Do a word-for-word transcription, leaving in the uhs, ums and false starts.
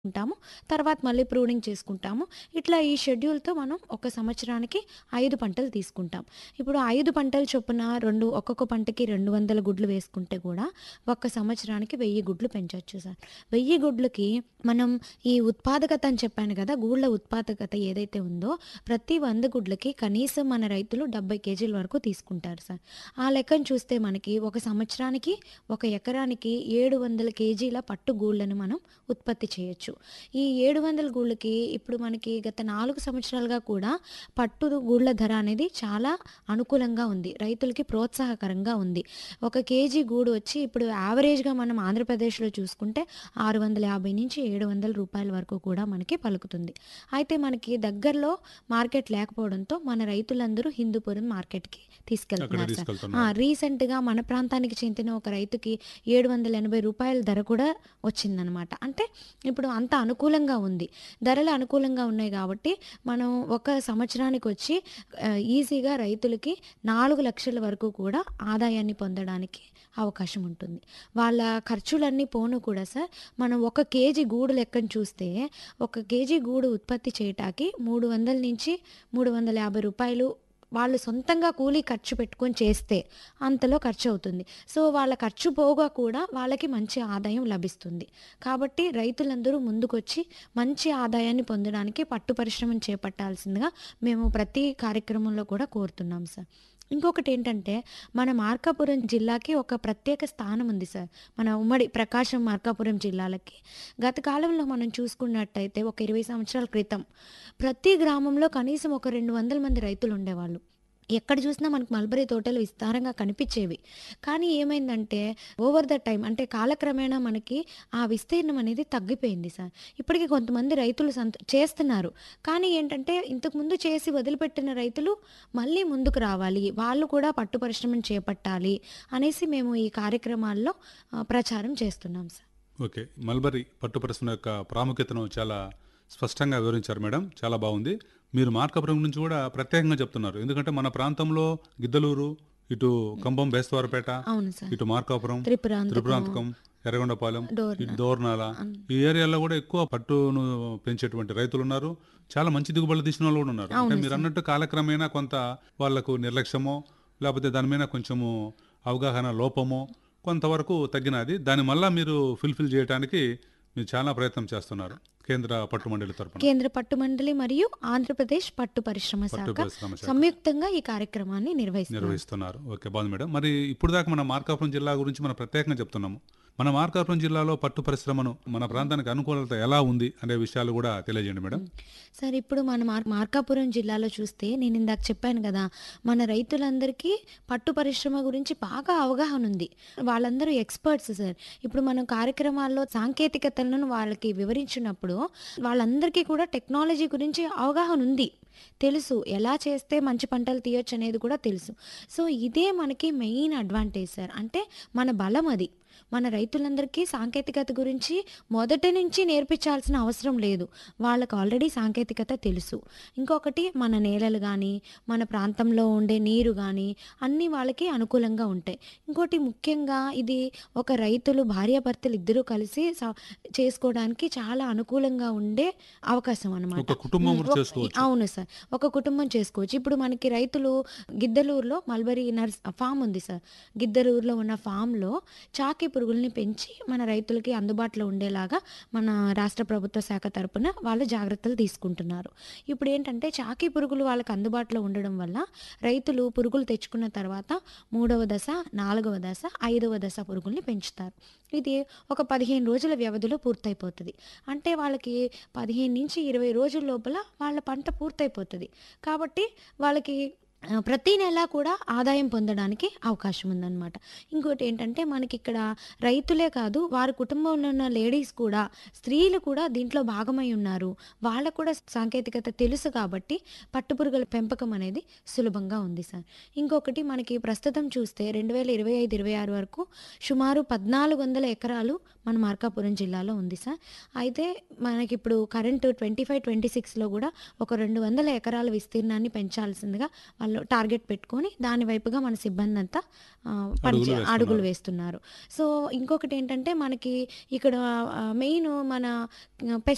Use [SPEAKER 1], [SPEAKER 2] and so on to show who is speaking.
[SPEAKER 1] ఉంటాము. తర్వాత మళ్ళీ ప్రూనింగ్ చేసుకుంటాము. ఇట్లా ఈ షెడ్యూల్‌తో మనం ఒక సంవత్సరానికి ఐదు పంటలు తీసుకుంటాం. ఇప్పుడు ఐదు పంటలు చొప్పున రెండు ఒక్కొక్క పంటకి రెండు వందల గుడ్లు వేసుకుంటే కూడా ఒక్క సంవత్సరానికి వెయ్యి గుడ్లు పెంచొచ్చు సార్. వెయ్యి గుడ్లకి మనం ఈ ఉత్పాదకత అని చెప్పాను కదా! గూళ్ళ ఉత్పాదకత ఏదైతే ఉందో ప్రతి వంద గుడ్లకి కనీసం మన రైతులు డెబ్బై కేజీల వరకు తీసుకుంటారు సార్. ఆ లెక్కన చూస్తే మనకి ఒక సంవత్సరానికి ఒక ఎకరానికి ఏడు వందల కేజీల పట్టు గూళ్ళను మనం ఉత్పత్తి చేయొచ్చు. ఈ ఏడు వందల గూళ్ళకి ఇప్పుడు మనకి గత నాలుగు సంవత్సరాలుగా కూడా పట్టు గూళ్ళ ధర అనేది చాలా అనుకూలంగా ఉంది. రైతులకి ప్రోత్సాహకరంగా ఉంది. ఒక కేజీ గూడు వచ్చి ఇప్పుడు యావరేజ్‌గా మనం ఆంధ్రప్రదేశ్‌లో చూసుకుంటే ఆరు వందల యాభై నుంచి ఏడు వందల రూపాయల వరకు కూడా మనకి పలుకుతుంది. అయితే మనకి దగ్గరలో మార్కెట్ లేకపోవడంతో మన రైతులందరూ హిందూపురం మార్కెట్‌కి
[SPEAKER 2] అక్కడ
[SPEAKER 1] తీసుకెళ్తున్నారు సార్. ఆ!
[SPEAKER 2] తీసుకెళ్తున్నారు.
[SPEAKER 1] రీసెంట్‌గా మన ప్రాంతానికి చెందిన ఒక రైతుకి ఏడు వందల ఎనభై రూపాయల ధర కూడా వచ్చిందనమాట. అంటే ఇప్పుడు అంత అనుకూలంగా ఉంది. ధరలు అనుకూలంగా ఉన్నాయి గాబట్టి మనం ఒక సంవత్సరానికొచ్చి ఆహ్, ఈజీగా రైతులకి నాలుగు లక్షల వరకు కూడా ఆదాయాన్ని పొందడానికి అవకాశం ఉంటుంది. వాళ్ళ ఖర్చులన్నీ పోను కూడా సార్ మనం ఒక కేజీ గూడు లెక్కన చూస్తే ఒక కేజీ గూడు ఉత్పత్తి చేయటానికి మూడు వందల నుంచి మూడు వందల యాభై రూపాయలు వాళ్ళు సొంతంగా కూలీ ఖర్చు పెట్టుకొని చేస్తే అంతలో ఖర్చవుతుంది. సో, వాళ్ళ ఖర్చు పోగా కూడా వాళ్ళకి మంచి ఆదాయం లభిస్తుంది. కాబట్టి రైతులందరూ ముందుకొచ్చి మంచి ఆదాయాన్ని పొందడానికి పట్టు పరిశ్రమను చేపట్టాల్సిందిగా మేము ప్రతి కార్యక్రమంలో కూడా కోరుతున్నాం సార్. ఇంకొకటేంటంటే మన మార్కాపురం జిల్లాకి ఒక ప్రత్యేక స్థానం ఉంది సార్. మన ఉమ్మడి ప్రకాశం, మార్కాపురం జిల్లాలకి. గత కాలంలో మనం చూసుకున్నట్టయితే ఒక ఇరవై సంవత్సరాల క్రితం ప్రతి గ్రామంలో కనీసం ఒక రెండు వందల మంది రైతులుండేవాళ్ళు. ఎక్కడ చూసినా మనకు మల్బరీ తోటలు విస్తారంగా కనిపిచ్చేవి. కానీ ఏమైందంటే ఓవర్ ద టైమ్ అంటే కాలక్రమేణా మనకి ఆ విస్తీర్ణం అనేది తగ్గిపోయింది సార్. ఇప్పటికి కొంతమంది రైతులు సంత్ చేస్తున్నారు. కానీ ఏంటంటే ఇంతకుముందు చేసి వదిలిపెట్టిన రైతులు మళ్ళీ ముందుకు రావాలి. వాళ్ళు కూడా పట్టు పరిశ్రమను చేపట్టాలి అనేసి మేము ఈ కార్యక్రమాల్లో ఆహ్, ప్రచారం చేస్తున్నాం సార్.
[SPEAKER 2] ఓకే. మల్బరీ పట్టు పరిశ్రమ యొక్క ప్రాముఖ్యతను చాలా స్పష్టంగా వివరించారు మేడం. చాలా బాగుంది. మీరు మార్కాపురం గురించి కూడా ప్రత్యేకంగా చెప్తున్నారు. ఎందుకంటే మన ప్రాంతంలో గిద్దలూరు, ఇటు కంభం బేస్తవారపేట,
[SPEAKER 1] అవును సార్.
[SPEAKER 2] ఇటు మార్కాపురం,
[SPEAKER 1] త్రిపురాంతకం,
[SPEAKER 2] త్రిపురాంతకం, ఎర్రగొండపాలెం,
[SPEAKER 1] డోర్న
[SPEAKER 2] ఇటు దోర్నాల
[SPEAKER 1] అన్
[SPEAKER 2] ఈ ఏరియాలో కూడా ఎక్కువ పట్టును పెంచేటువంటి రైతులు ఉన్నారు. చాలా మంచి దిగుబడులు తీసిన వాళ్ళు కూడా ఉన్నారు. అంటే
[SPEAKER 1] అవును
[SPEAKER 2] మీరు
[SPEAKER 1] సార్.
[SPEAKER 2] అన్నట్టు కాలక్రమేణా కొంత వాళ్ళకు నిర్లక్ష్యమో లేకపోతే దాని మీద కొంచెము అవగాహన లోపమో కొంతవరకు తగ్గినది. దాన్ని మళ్ళా మీరు ఫుల్ఫిల్ చేయడానికి మీరు చాలా ప్రయత్నం చేస్తున్నారు కేంద్ర పట్టు మండలి తరపున.
[SPEAKER 1] కేంద్ర పట్టు మండలి మరియు ఆంధ్రప్రదేశ్ పట్టు పరిశ్రమ
[SPEAKER 2] పట్టు
[SPEAKER 1] శాఖ
[SPEAKER 2] పరిశ్రమ శాఖ
[SPEAKER 1] సంయుక్తంగా ఈ కార్యక్రమాన్ని నిర్వహిస్తున్నారు.
[SPEAKER 2] నిర్వహిస్తున్నారు. ఓకే, బాగుంది మేడం. మరి ఇప్పుడు దాకా మన మార్కాపురం జిల్లా గురించి మనం ప్రత్యేకంగా చెప్తున్నాము. మన మార్కాపురం జిల్లాలో పట్టు పరిశ్రమను మన ప్రాంతానికి అనుకూలత ఎలా ఉంది అనే విషయాలు కూడా తెలియజేయండి మేడం.
[SPEAKER 1] సార్ ఇప్పుడు మన మార్ మార్కాపురం జిల్లాలో చూస్తే నేను ఇందాక చెప్పాను కదా మన రైతులందరికీ పట్టు పరిశ్రమ గురించి బాగా అవగాహన ఉంది. వాళ్ళందరూ ఎక్స్పర్ట్స్ సార్. ఇప్పుడు మనం కార్యక్రమాల్లో సాంకేతికతలను వాళ్ళకి వివరించినప్పుడు వాళ్ళందరికీ కూడా టెక్నాలజీ గురించి అవగాహన ఉంది. తెలుసు ఎలా చేస్తే మంచి పంటలు తీయొచ్చు అనేది కూడా తెలుసు. సో, ఇదే మనకి మెయిన్ అడ్వాంటేజ్ సార్. అంటే మన బలం అది. మన రైతులందరికీ సాంకేతికత గురించి మొదటి నుంచి నేర్పించాల్సిన అవసరం లేదు. వాళ్ళకి ఆల్రెడీ సాంకేతికత తెలుసు. ఇంకొకటి మన నేలలు గానీ, మన ప్రాంతంలో ఉండే నీరు గానీ అన్నీ వాళ్ళకి అనుకూలంగా ఉంటాయి. ఇంకోటి ముఖ్యంగా ఇది ఒక రైతులు భార్యాభర్తలు ఇద్దరూ కలిసి స చేసుకోవడానికి చాలా అనుకూలంగా ఉండే అవకాశం అనమాట.
[SPEAKER 2] ఒక కుటుంబం
[SPEAKER 1] హ్మ్.
[SPEAKER 2] కూడా
[SPEAKER 1] ఒక్
[SPEAKER 2] చేసుకోవచ్చు.
[SPEAKER 1] అవును సార్. ఒక కుటుంబం చేసుకోవచ్చు. ఇప్పుడు మనకి రైతులు గిద్దలూరులో మల్బరీ నర్స్ ఫార్మ్ ఉంది సార్. గిద్దలూరులో ఉన్న ఫామ్‌లో చాకీ పురుగుల్ని పెంచి మన రైతులకి అందుబాటులో ఉండేలాగా మన రాష్ట్ర ప్రభుత్వ శాఖ తరపున వాళ్ళు జాగ్రత్తలు తీసుకుంటున్నారు. ఇప్పుడేంటంటే చాకీ పురుగులు వాళ్ళకి అందుబాటులో ఉండడం వల్ల రైతులు పురుగులు తెచ్చుకున్న తర్వాత మూడవ దశ, నాలుగవ దశ, ఐదవ దశ పురుగుల్ని పెంచుతారు. ఇది ఒక పదిహేను రోజుల వ్యవధిలో పూర్తయిపోతది. అంటే వాళ్ళకి పదిహేను నుంచి ఇరవై రోజుల లోపల వాళ్ళ పంట పూర్తయిపోతది. కాబట్టి వాళ్ళకి ఆహ్, ప్రతి నెల కూడా ఆదాయం పొందడానికి అవకాశం ఉందనమాట. ఇంకోటేంటంటే మనకిక్కడ రైతులే కాదు వారి కుటుంబంలో ఉన్న లేడీస్ కూడా, స్త్రీలు కూడా దీంట్లో భాగమై ఉన్నారు. వాళ్ళకు కూడా సాంకేతికత తెలుసు కాబట్టి పట్టుపురుగుల పెంపకం అనేది సులభంగా ఉంది సార్. ఇంకొకటి మనకి ప్రస్తుతం చూస్తే రెండు వేల ఇరవై ఐదు, ఇరవై ఆరు వరకు సుమారు పద్నాలుగు వందల ఎకరాలు మన మార్కాపురం జిల్లాలో ఉంది సార్. అయితే మనకిప్పుడు కరెంటు ఇరవై ఐదు, ఇరవై ఆరులో కూడా ఒక రెండు వందల ఎకరాల విస్తీర్ణాన్ని పెంచాల్సిందిగా వాళ్ళు టార్గెట్ పెట్టుకొని దాని వైపుగా మన సిబ్బందంతా ఆహ్, పని
[SPEAKER 2] అడుగులు
[SPEAKER 1] చే అడుగులు
[SPEAKER 2] వేస్తున్నారు.
[SPEAKER 1] వేస్తున్నారు. సో, ఇంకొకటేంటంటే మనకి ఇక్కడ ఆహ్, మెయిన్ మన పెస్ట్